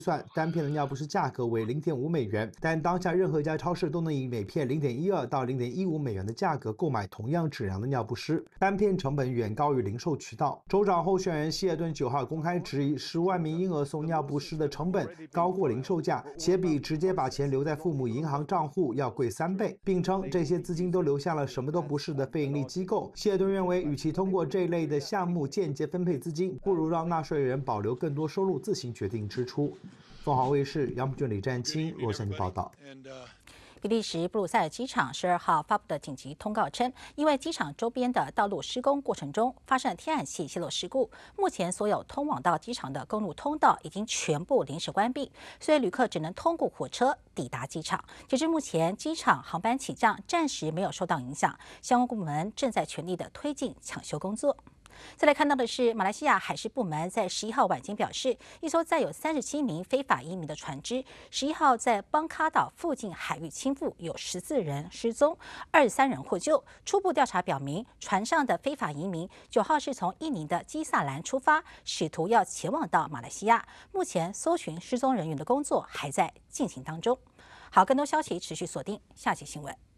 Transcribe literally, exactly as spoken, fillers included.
算，单片的尿不湿价格为零点五美元，但当下任何一家超市都能以每片零点一二到零点一五美元的价格购买同样质量的尿不湿，单片成本远高于零售渠道。州长候选人希尔顿九号公开质疑，十万名婴儿送尿不湿的成本高过零售价，且比直接把钱留在父母银行账户要贵三倍，并称这些资金都流向了什么都不是的非营利机构。希尔顿认为，与其通过这类的项目间接分配资金，不如让纳税人保留更多收入自行决定支出。凤凰卫视杨浦郡李占清洛杉矶报道。 比利时布鲁塞尔机场十二号发布的紧急通告称，因为机场周边的道路施工过程中发生了天然气泄漏事故，目前所有通往到机场的公路通道已经全部临时关闭，所以旅客只能通过火车抵达机场。截至目前，机场航班起降暂时没有受到影响，相关部门正在全力的推进抢修工作。再来看到的是，马来西亚海事部门在十一号晚间表示，一艘载有三十七名非法移民的船只，十一号在邦卡岛附近海域倾覆，有十四人失踪，二十三人获救。初步调查表明，船上的非法移民九号是从印尼的基萨兰出发，试图要前往到马来西亚。目前搜寻失踪人员的工作还在进行当中。好，更多消息持续锁定下期新闻。